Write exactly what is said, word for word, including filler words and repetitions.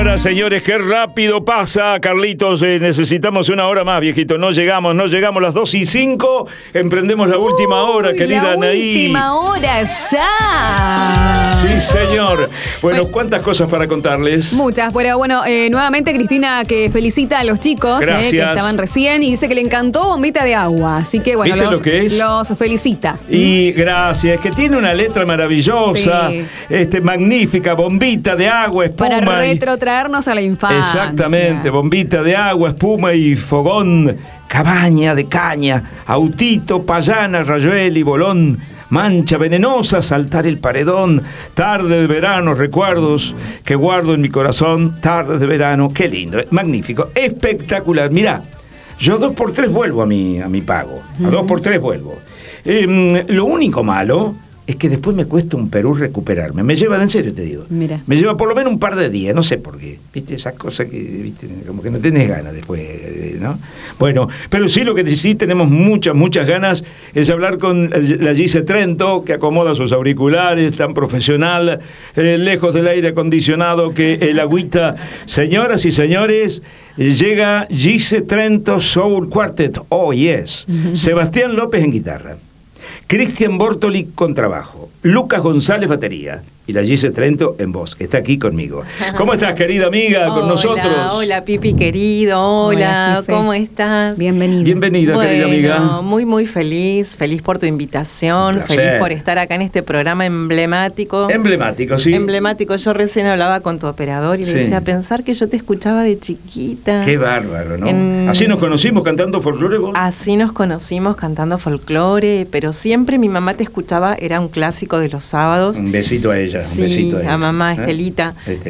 Señoras, señores, qué rápido pasa, Carlitos. Eh, necesitamos una hora más, viejito. No llegamos, no llegamos las dos y cinco. Emprendemos la última hora, Uy, querida la Anaí. última hora ya. Sí, señor. Bueno, Bueno, ¿cuántas cosas para contarles? Muchas, pero bueno, eh, nuevamente Cristina que felicita a los chicos eh, que Gracias. estaban recién y dice que le encantó Bombita de Agua. Así que bueno, ¿Viste los, lo que es? los felicita. Y gracias, que tiene una letra maravillosa, Sí. este, magnífica, bombita de agua, espuma. Para y- retrotraernos a la infancia. Exactamente, bombita de agua, espuma y fogón, cabaña de caña, autito, payana, rayuela y bolón, mancha venenosa, saltar el paredón, tarde de verano, recuerdos que guardo en mi corazón, tarde de verano, qué lindo, magnífico, espectacular. Mirá, yo dos por tres vuelvo a mi, a mi pago, a dos por tres vuelvo. Eh, lo único malo es que después me cuesta un Perú recuperarme. Me lleva, en serio te digo. Mira. Me lleva por lo menos un par de días, no sé por qué. ¿Viste? Esas cosas que, ¿viste? Como que no tenés ganas después, ¿no? Bueno, pero sí lo que sí tenemos muchas, muchas ganas es hablar con la Gise Trento, que acomoda sus auriculares, tan profesional, eh, lejos del aire acondicionado que el agüita. Señoras y señores, llega Gise Trento Soul Quartet. Oh, yes. Sebastián López en guitarra. Cristian Bortoli con trabajo, Lucas González batería y la Gise Trento en voz, que está aquí conmigo. ¿Cómo estás, querida amiga, con Hola, nosotros? Hola, Pipi querido, hola, Hola, Gise. ¿cómo estás? Bienvenida. Bienvenida, Bueno, querida amiga. muy, muy feliz, feliz por tu invitación, Un placer. feliz por estar acá en este programa emblemático. Emblemático, sí. Emblemático, yo recién hablaba con tu operador y Sí. le decía, pensar que yo te escuchaba de chiquita. Qué bárbaro, ¿no? En- Así nos conocimos cantando folclore. ¿Vos? Así nos conocimos cantando folclore, pero siempre mi mamá te escuchaba, era un clásico de los sábados. Un besito a ella, Sí, un besito a ella. a mamá ¿Eh? Estelita. Este.